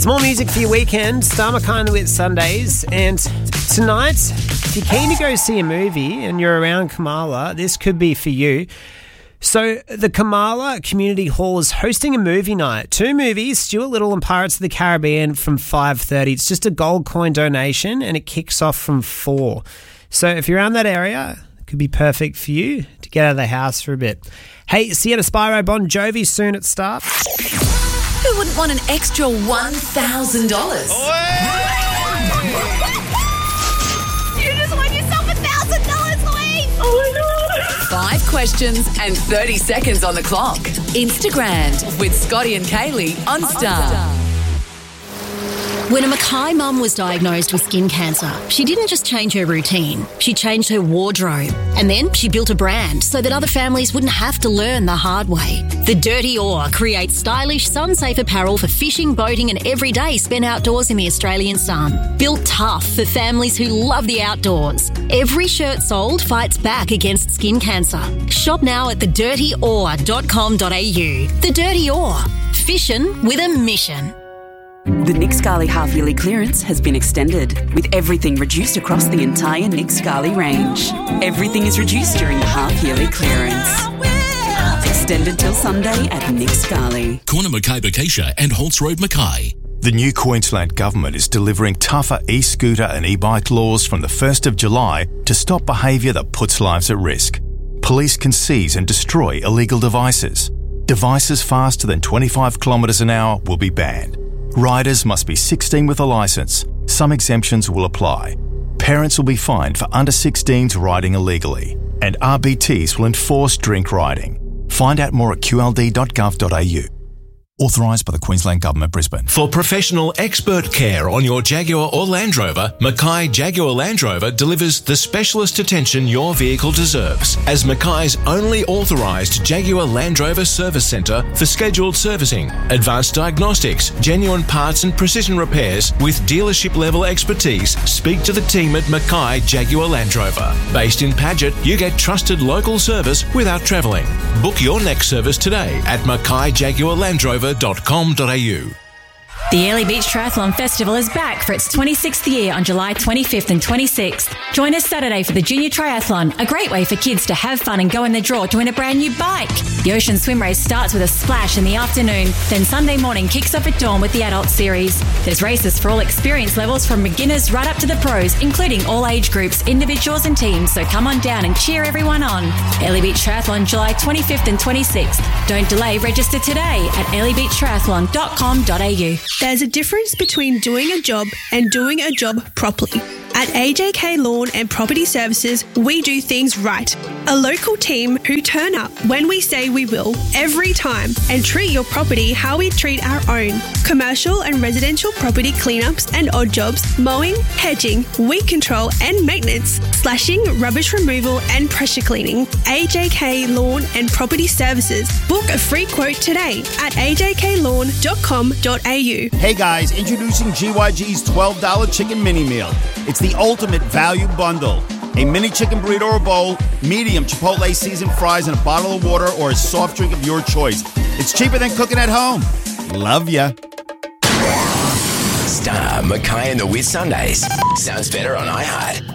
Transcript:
It's more music for your weekend. Star Mackay and the Wit Sundays. And tonight, if you're keen to go see a movie and you're around Kamala, this could be for you. So the Kamala Community Hall is hosting a movie night. 2 movies, Stuart Little and Pirates of the Caribbean from 5:30. It's just a gold coin donation and it kicks off from 4. So if you're around that area, it could be perfect for you to get out of the house for a bit. Hey, Sienna Spyro, Bon Jovi soon at Star. Who wouldn't want an extra $1,000? You just won yourself $1,000, Louise! Oh my God! 5 questions and 30 seconds on the clock. Instagram with Scotty and Kaylee on Star. When a Mackay mum was diagnosed with skin cancer, she didn't just change her routine, she changed her wardrobe. And then she built a brand so that other families wouldn't have to learn the hard way. The Dirty Oar creates stylish, sun-safe apparel for fishing, boating and every day spent outdoors in the Australian sun. Built tough for families who love the outdoors. Every shirt sold fights back against skin cancer. Shop now at thedirtyoar.com.au. The Dirty Oar. Fishing with a mission. The Nick Scali half-yearly clearance has been extended, with everything reduced across the entire Nick Scali range. Everything is reduced during the half-yearly clearance. Extended till Sunday at Nick Scali. Corner Mackay Bacacia and Holtz Road Mackay. The new Queensland Government is delivering tougher e-scooter and e-bike laws from the 1st of July to stop behaviour that puts lives at risk. Police can seize and destroy illegal devices. Devices faster than 25 kilometres an hour will be banned. Riders must be 16 with a licence. Some exemptions will apply. Parents will be fined for under 16s riding illegally. And RBTs will enforce drink riding. Find out more at qld.gov.au. Authorised by the Queensland Government, Brisbane. For professional expert care on your Jaguar or Land Rover, Mackay Jaguar Land Rover delivers the specialist attention your vehicle deserves. As Mackay's only authorised Jaguar Land Rover service centre for scheduled servicing, advanced diagnostics, genuine parts and precision repairs with dealership level expertise, speak to the team at Mackay Jaguar Land Rover. Based in Paget, you get trusted local service without travelling. Book your next service today at mackayjaguarlandrover.com.au. The Early Beach Triathlon Festival is back for its 26th year on July 25th and 26th. Join us Saturday for the Junior Triathlon, a great way for kids to have fun and go in the draw to win a brand new bike. The Ocean Swim Race starts with a splash in the afternoon, then Sunday morning kicks off at dawn with the Adult Series. There's races for all experience levels from beginners right up to the pros, including all age groups, individuals and teams, so come on down and cheer everyone on. Early Beach Triathlon, July 25th and 26th. Don't delay, register today at earlybeachtriathlon.com.au. There's a difference between doing a job and doing a job properly. At AJK Lawn and Property Services, we do things right. A local team who turn up when we say we will, every time, and treat your property how we treat our own. Commercial and residential property cleanups and odd jobs, mowing, hedging, weed control and maintenance, slashing, rubbish removal and pressure cleaning. AJK Lawn and Property Services. Book a free quote today at ajklawn.com.au. Hey guys, introducing GYG's $12 chicken mini meal. It's the ultimate value bundle. A mini chicken burrito or bowl, medium Chipotle seasoned fries, and a bottle of water or a soft drink of your choice. It's cheaper than cooking at home. Love ya. Star, Mackay and the Wit Sundays. Sounds better on iHeart.